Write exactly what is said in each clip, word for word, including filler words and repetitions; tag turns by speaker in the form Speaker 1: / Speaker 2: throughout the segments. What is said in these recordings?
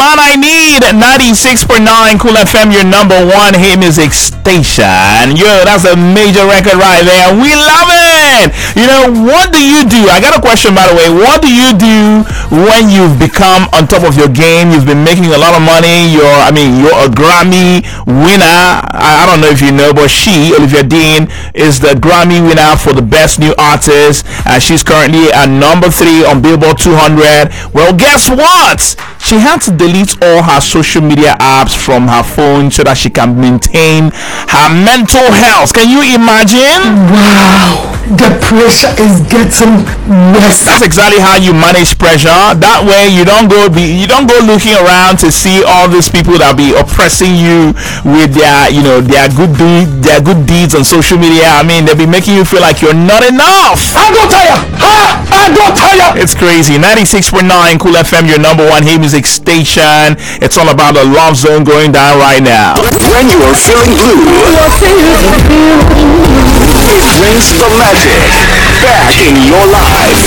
Speaker 1: man I need. ninety-six point nine Cool F M, your number one hit music station. Yo, that's a major record right there. We love it. You know, what do you do? I got a question, by the way. What do you do when you've become on top of your game? You've been making a lot of money. You're, I mean, you're a Grammy winner. I, I don't know if you know, but she, Olivia Dean, is the Grammy winner for the best new artist. And she's currently at number three on Billboard two hundred. Well, guess what? She had to delete all her social media apps from her phone so that she can maintain her mental health. Can you imagine?
Speaker 2: Wow, the pressure is getting worse.
Speaker 1: That's exactly how you manage pressure. That way you don't go be you don't go looking around to see all these people that be oppressing you with their, you know, their good de- their good deeds on social media. I mean, they'll be making you feel like you're not enough.
Speaker 2: I don't tire. Ha! I don't tire.
Speaker 1: It's crazy. ninety-six point nine Cool F M, your number one hit music station. It's all about the love zone going down right now.
Speaker 3: When you are feeling blue, it brings the magic back in your life.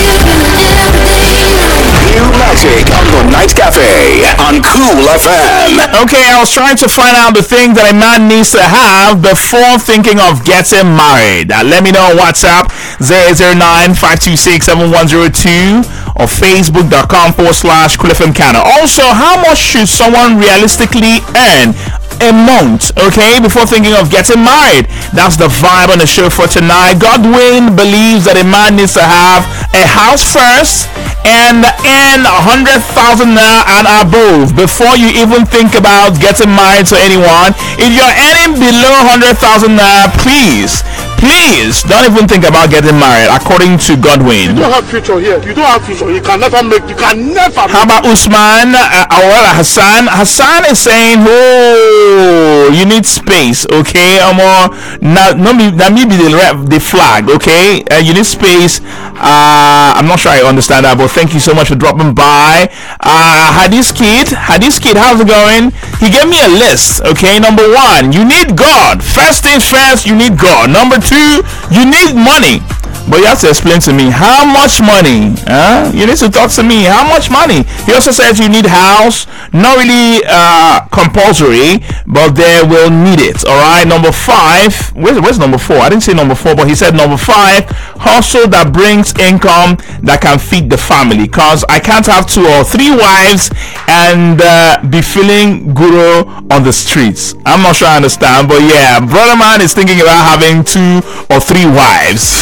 Speaker 3: New Magic on the Night Cafe on Cool F M.
Speaker 1: Okay, I was trying to find out the thing that a man needs to have before thinking of getting married. Uh, let me know on WhatsApp zero zero nine five two six seven one zero two or facebook.com forward slash Cool F M Canada. Also, how much should someone realistically earn a month, okay, before thinking of getting married? That's the vibe on the show for tonight. Godwin believes that a man needs to have a house first and earn a hundred thousand naira and above before you even think about getting married to anyone. If you're earning below hundred thousand naira, please Please don't even think about getting married, according to Godwin.
Speaker 4: You don't have future here. You don't have future. You can never make. You can never.
Speaker 1: How about Usman? Uh, well, Hassan. Hassan is saying, "Oh, you need space, okay? Amo, now, no, that may be the the flag, okay? Uh, you need space. Uh, I'm not sure I understand that, but thank you so much for dropping by. Uh, Hadis Kid, Hadis Kid, how's it going? He gave me a list, okay? Number one, you need God. First things first, you need God. Number two. Two, you need money, but you have to explain to me how much money. Huh? You need to talk to me. How much money? He also says you need house. Not really uh, compulsory, but they will need it. All right. Number five. Where's, where's number four? I didn't say number four, but he said number five. Hustle that brings income that can feed the family. Cause I can't have two or three wives and uh, be feeling guru on the streets. I'm not sure I understand, but yeah, brother man is thinking about having two or three wives.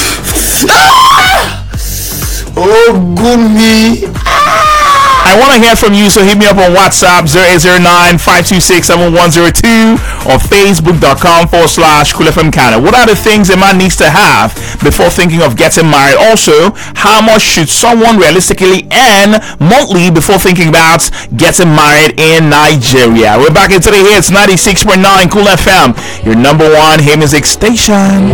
Speaker 2: Oh, good me.
Speaker 1: I want to hear from you, so hit me up on WhatsApp zero eight zero nine five two six seven one zero two or facebook.com forward slash Cool F M Canada. What are the things a man needs to have before thinking of getting married? Also, how much should someone realistically earn monthly before thinking about getting married in Nigeria? We're back into the hits, ninety-six point nine Cool F M, your number one hit music station.